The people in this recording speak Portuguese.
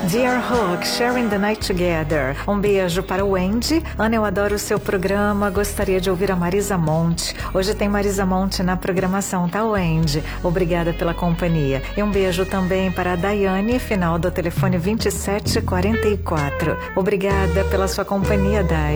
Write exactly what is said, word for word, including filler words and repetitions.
Dear Hook, Sharing the Night Together. Um beijo para o Andy. Ana, eu adoro o seu programa, gostaria de ouvir a Marisa Monte. Hoje tem Marisa Monte na programação, tá, Andy? Obrigada pela companhia. E um beijo também para a Daiane, final do telefone vinte e sete quarenta e quatro. Obrigada pela sua companhia, Dai.